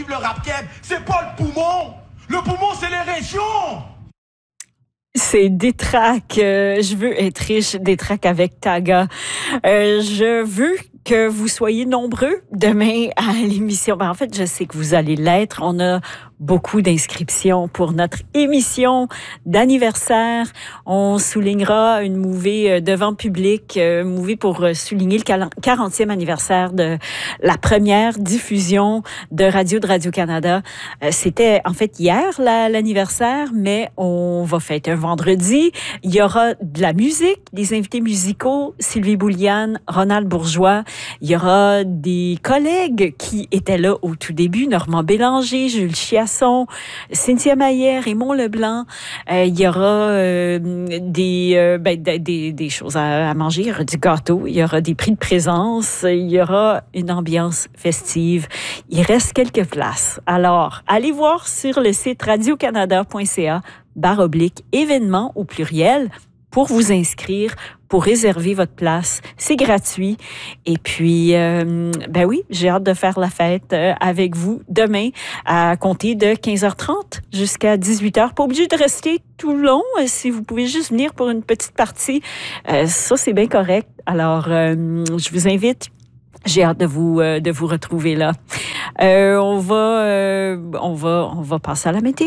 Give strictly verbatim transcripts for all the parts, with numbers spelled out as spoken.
vivre le rap keb. C'est pas le poumon. Le poumon, c'est les régions. C'est Détraque. Euh, je veux être riche. Détraque avec Taga. Euh, je veux que vous soyez nombreux demain à l'émission. Ben, en fait, je sais que vous allez l'être. On a beaucoup d'inscriptions pour notre émission d'anniversaire. On soulignera une movie devant public, euh, movie pour souligner le quarantième anniversaire de la première diffusion de radio de Radio-Canada. Euh, c'était en fait hier la, l'anniversaire, mais on va fêter un vendredi. Il y aura de la musique, des invités musicaux, Sylvie Bouliane, Ronald Bourgeois. Il y aura des collègues qui étaient là au tout début, Normand Bélanger, Jules Chiasson, Cynthia Maillet, Raymond Leblanc. Euh, il y aura euh, des, euh, ben, des, des choses à, à manger, il y aura du gâteau, il y aura des prix de présence, il y aura une ambiance festive. Il reste quelques places. Alors, allez voir sur le site radiocanada.ca barre oblique événements au pluriel pour vous inscrire, pour réserver votre place. C'est gratuit. Et puis, euh, ben oui, j'ai hâte de faire la fête euh, avec vous demain à compter de quinze heures trente jusqu'à dix-huit heures. Pas obligé de rester tout le long. Si vous pouvez juste venir pour une petite partie, euh, ça, c'est bien correct. Alors, euh, je vous invite. J'ai hâte de vous euh, de vous retrouver là. Euh, on va euh, on va on va passer à la météo.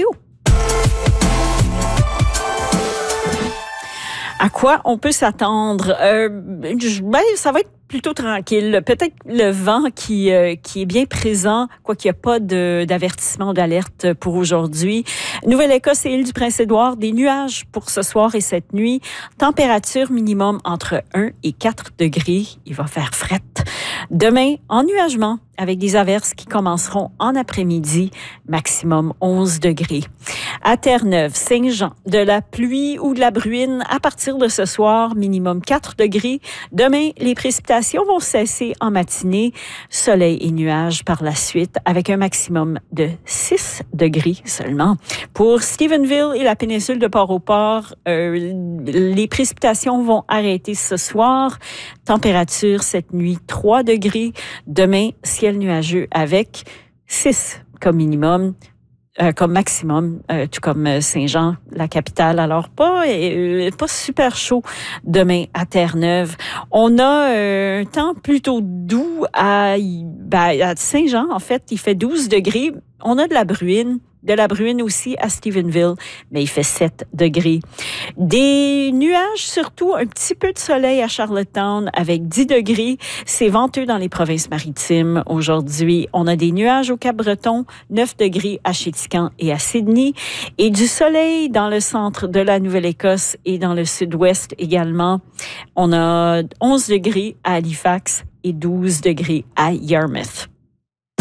À quoi on peut s'attendre? Euh, ben, ça va être plutôt tranquille. Peut-être le vent qui euh, qui est bien présent, quoi qu'il n'y a pas de, d'avertissement ou d'alerte pour aujourd'hui. Nouvelle-Écosse et Île-du-Prince-Édouard, des nuages pour ce soir et cette nuit. Température minimum entre un et quatre degrés. Il va faire fret. Demain, ennuagement avec des averses qui commenceront en après-midi, maximum onze degrés. À Terre-Neuve, Saint-Jean, de la pluie ou de la bruine à partir de ce soir, minimum quatre degrés. Demain, les précipitations vont cesser en matinée, soleil et nuages par la suite, avec un maximum de six degrés seulement. Pour Stephenville et la péninsule de Port-au-Port, euh, les précipitations vont arrêter ce soir. Température cette nuit, trois degrés. Demain, ciel nuageux avec six comme minimum. Euh, comme maximum, euh, tout comme Saint-Jean, la capitale. Alors, pas euh, pas super chaud demain à Terre-Neuve. On a euh, un temps plutôt doux à, ben, à Saint-Jean. En fait, il fait douze degrés. On a de la bruine. De la bruine aussi à Stephenville, mais il fait sept degrés. Des nuages, surtout un petit peu de soleil à Charlottetown avec dix degrés. C'est venteux dans les provinces maritimes aujourd'hui. On a des nuages au Cap-Breton, neuf degrés à Chéticamp et à Sydney. Et du soleil dans le centre de la Nouvelle-Écosse et dans le sud-ouest également. On a onze degrés à Halifax et douze degrés à Yarmouth.